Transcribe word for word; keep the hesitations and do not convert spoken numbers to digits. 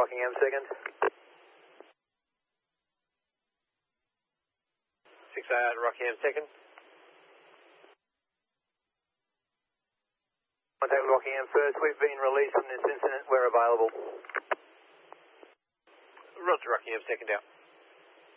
Rockingham second. six eight Rockingham second. Contact Rockingham first. We've been released from this incident. We're available. Roger, Rockingham second out.